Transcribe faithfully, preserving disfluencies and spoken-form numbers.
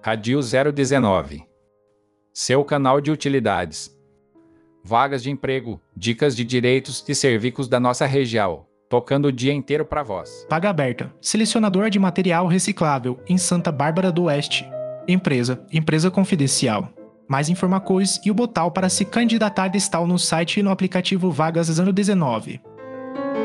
Radio zero dezenove. Seu canal de utilidades. Vagas de emprego, dicas de direitos e serviços da nossa região, tocando o dia inteiro para vós. Vaga aberta. Selecionador de material reciclável em Santa Bárbara do Oeste. Empresa, empresa confidencial. Mais informações e o botão para se candidatar está no site e no aplicativo Vagas zero dezenove.